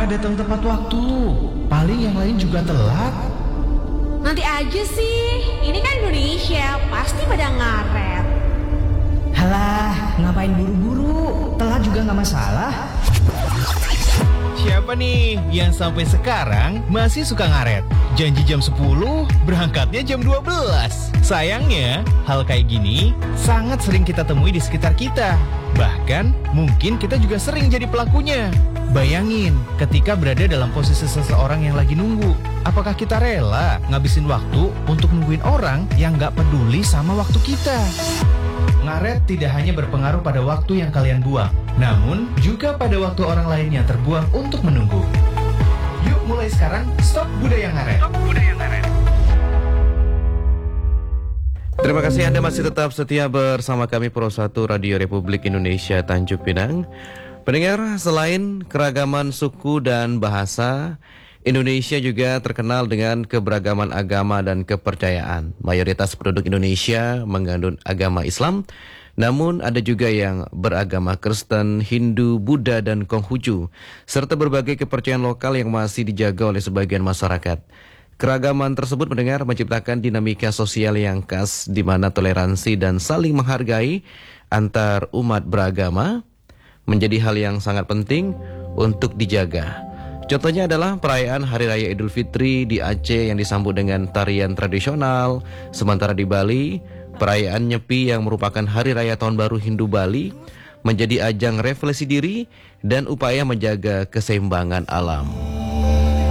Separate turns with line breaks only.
datang tepat waktu. Paling yang lain juga telat.
Nanti aja sih, ini kan Indonesia, pasti pada ngaret.
Halah, ngapain buru-buru? Telat juga nggak masalah.
Siapa nih yang sampai sekarang masih suka ngaret? Janji jam 10, berangkatnya jam 12. Sayangnya, hal kayak gini sangat sering kita temui di sekitar kita. Bahkan, mungkin kita juga sering jadi pelakunya. Bayangin, ketika berada dalam posisi seseorang yang lagi nunggu, apakah kita rela ngabisin waktu untuk nungguin orang yang gak peduli sama waktu kita? Ngaret tidak hanya berpengaruh pada waktu yang kalian buang, namun juga pada waktu orang lain yang terbuang untuk menunggu. Yuk mulai sekarang, stop budaya ngaret.
Terima kasih Anda masih tetap setia bersama kami Pro 1 Radio Republik Indonesia Tanjung Pinang. Pendengar, selain keragaman suku dan bahasa, Indonesia juga terkenal dengan keberagaman agama dan kepercayaan. Mayoritas penduduk Indonesia mengandung agama Islam, namun ada juga yang beragama Kristen, Hindu, Buddha, dan Konghucu, serta berbagai kepercayaan lokal yang masih dijaga oleh sebagian masyarakat. Keragaman tersebut mendengar menciptakan dinamika sosial yang khas di mana toleransi dan saling menghargai antar umat beragama menjadi hal yang sangat penting untuk dijaga. Contohnya adalah perayaan Hari Raya Idul Fitri di Aceh yang disambut dengan tarian tradisional, sementara di Bali, perayaan Nyepi yang merupakan Hari Raya Tahun Baru Hindu Bali menjadi ajang refleksi diri dan upaya menjaga keseimbangan alam.